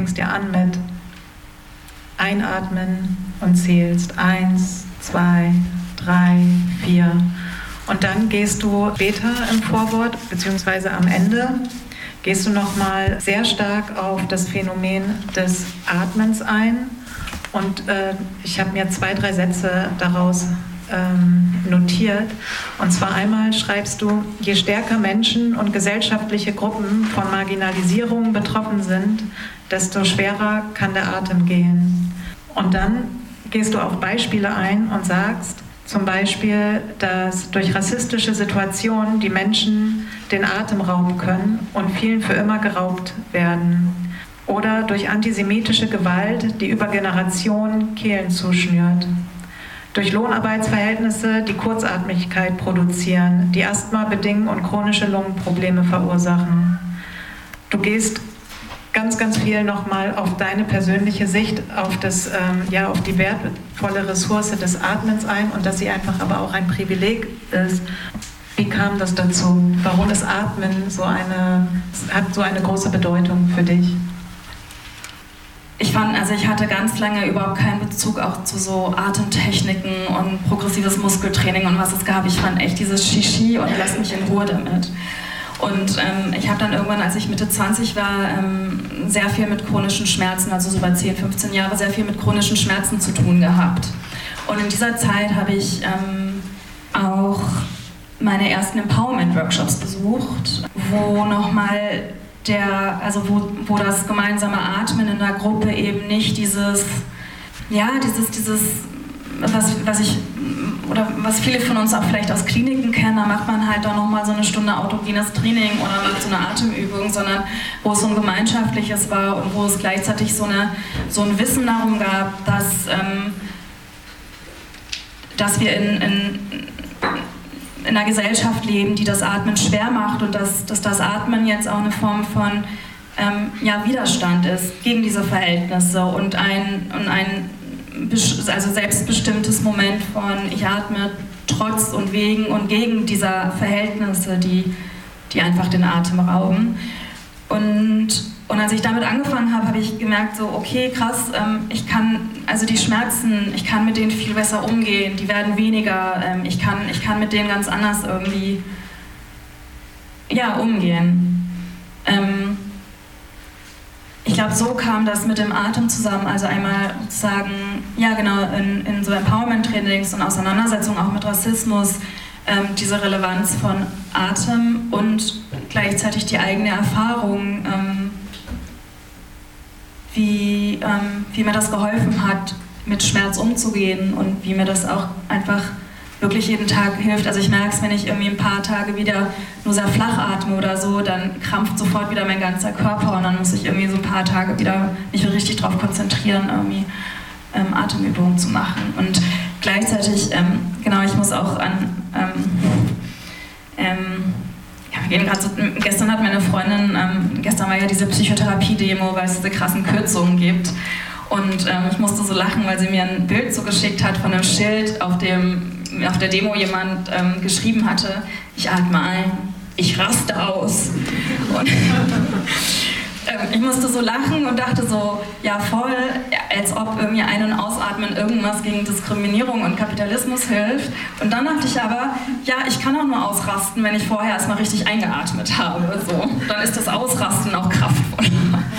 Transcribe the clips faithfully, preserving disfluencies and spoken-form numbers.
fängst dir an mit Einatmen und zählst eins, zwei, drei, vier. Und dann gehst du später im Vorwort, beziehungsweise am Ende, gehst du nochmal sehr stark auf das Phänomen des Atmens ein. Und äh, ich habe mir zwei, drei Sätze daraus ähm, notiert. Und zwar einmal schreibst du, je stärker Menschen und gesellschaftliche Gruppen von Marginalisierung betroffen sind, desto schwerer kann der Atem gehen. Und dann gehst du auf Beispiele ein und sagst zum Beispiel, dass durch rassistische Situationen die Menschen den Atem rauben können und vielen für immer geraubt werden. Oder durch antisemitische Gewalt, die über Generationen Kehlen zuschnürt. Durch Lohnarbeitsverhältnisse, die Kurzatmigkeit produzieren, die Asthma bedingen und chronische Lungenprobleme verursachen. Du gehst ganz, ganz viel nochmal auf deine persönliche Sicht, auf, das, ähm, ja, auf die wertvolle Ressource des Atmens ein und dass sie einfach aber auch ein Privileg ist. Wie kam das dazu? Warum ist Atmen so eine, hat so eine große Bedeutung für dich? Ich fand, also ich hatte ganz lange überhaupt keinen Bezug auch zu so Atemtechniken und progressives Muskeltraining und was es gab. Ich fand echt dieses Shishi und lass mich in Ruhe damit. Und ähm, ich habe dann irgendwann, als ich Mitte zwanzig war, ähm, sehr viel mit chronischen Schmerzen, also so bei zehn, fünfzehn Jahre, sehr viel mit chronischen Schmerzen zu tun gehabt. Und in dieser Zeit habe ich ähm, auch meine ersten Empowerment-Workshops besucht, wo nochmal der, also wo, wo das gemeinsame Atmen in der Gruppe eben nicht dieses, ja, dieses, dieses, was, was ich, oder was viele von uns auch vielleicht aus Kliniken kennen, da macht man halt dann nochmal so eine Stunde autogenes Training oder macht so eine Atemübung, sondern wo es so ein gemeinschaftliches war und wo es gleichzeitig so, eine, so ein Wissen darum gab, dass, ähm, dass wir in, in in einer Gesellschaft leben, die das Atmen schwer macht und dass, dass das Atmen jetzt auch eine Form von ähm, ja, Widerstand ist gegen diese Verhältnisse und ein, und ein also selbstbestimmtes Moment von ich atme trotz und wegen und gegen dieser Verhältnisse, die, die einfach den Atem rauben. Und, und als ich damit angefangen habe, habe ich gemerkt, so okay, krass, ähm, ich kann, also die Schmerzen, ich kann mit denen viel besser umgehen, die werden weniger, ähm, ich kann, ich kann mit denen ganz anders irgendwie, ja, umgehen. Ähm, ich glaube, so kam das mit dem Atem zusammen, also einmal sozusagen, ja genau, in, in so Empowerment-Trainings und Auseinandersetzungen auch mit Rassismus, ähm, diese Relevanz von Atem und gleichzeitig die eigene Erfahrung, ähm, wie, ähm, wie mir das geholfen hat, mit Schmerz umzugehen und wie mir das auch einfach wirklich jeden Tag hilft. Also ich merke es, wenn ich irgendwie ein paar Tage wieder nur sehr flach atme oder so, dann krampft sofort wieder mein ganzer Körper und dann muss ich irgendwie so ein paar Tage wieder mich richtig darauf konzentrieren, irgendwie ähm, Atemübungen zu machen. Und gleichzeitig, ähm, genau, ich muss auch an, ähm, ähm, ja, wir gehen gerade so, gestern hat meine Freundin, ähm, gestern war ja diese Psychotherapie-Demo, weil es diese krassen Kürzungen gibt. Und ähm, ich musste so lachen, weil sie mir ein Bild so geschickt hat von einem Schild, auf dem auf der Demo jemand ähm, geschrieben hatte, ich atme ein, ich raste aus. Und ähm, ich musste so lachen und dachte so, ja voll, als ob irgendwie Ein- und Ausatmen irgendwas gegen Diskriminierung und Kapitalismus hilft. Und dann dachte ich aber, ja, ich kann auch nur ausrasten, wenn ich vorher erstmal richtig eingeatmet habe. So. Dann ist das Ausrasten auch kraftvoll.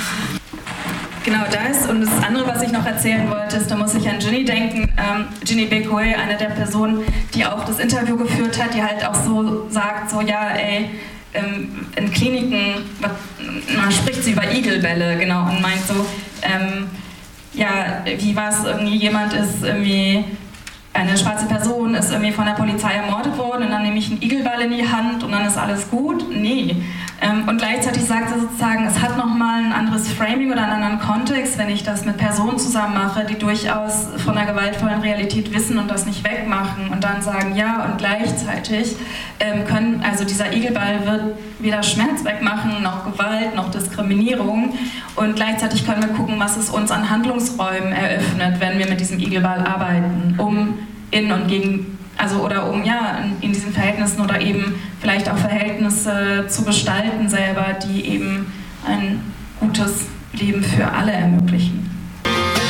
Genau das. Und das andere, was ich noch erzählen wollte, ist, da muss ich an Ginny denken. Ähm, Ginny Bekoe, eine der Personen, die auch das Interview geführt hat, die halt auch so sagt, so ja, ey, ähm, in Kliniken, man spricht sie über Igelbälle, genau, und meint so, ähm, ja, wie war es irgendwie, jemand ist irgendwie, eine schwarze Person ist irgendwie von der Polizei ermordet worden und dann nehme ich einen Igelball in die Hand und dann ist alles gut? Nee. Ähm, und gleichzeitig sagt sie sozusagen, es hat nochmal ein anderes Framing oder einen anderen Kontext, wenn ich das mit Personen zusammen mache, die durchaus von der gewaltvollen Realität wissen und das nicht wegmachen und dann sagen, ja, und gleichzeitig ähm, können, also dieser Igelball wird weder Schmerz wegmachen, noch Gewalt, noch Diskriminierung und gleichzeitig können wir gucken, was es uns an Handlungsräumen eröffnet, wenn wir mit diesem Igelball arbeiten, um in und gegen, also oder um ja in, in diesen Verhältnissen oder eben vielleicht auch Verhältnisse zu gestalten selber, die eben ein gutes Leben für alle ermöglichen.